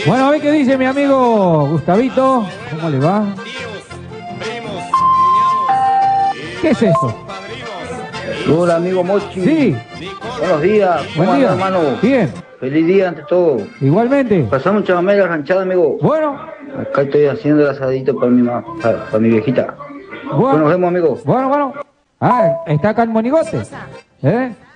Bueno, a ver qué dice mi amigo Gustavito. ¿Cómo le va? ¿Qué es eso? Hola, amigo Mochi. Sí. Buenos días. ¿Cómo Buen día. andas, hermano? Bien. Feliz día ante todo. Igualmente. Pasamos un chamamé a la ranchada, amigo. Bueno. Acá estoy haciendo el asadito para para mi viejita. Bueno. Nos vemos, amigo. Bueno. Ah, está acá en Monigote. ¿Eh?